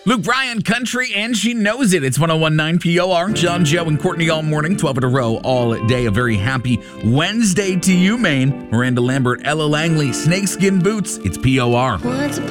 Luke Bryan, country, and she knows it. It's 101.9 POR. John, Joe, and Courtney all morning, 12 in a row, all day. A very happy Wednesday to you, Maine. Miranda Lambert, Ella Langley, Snakeskin Boots. It's POR.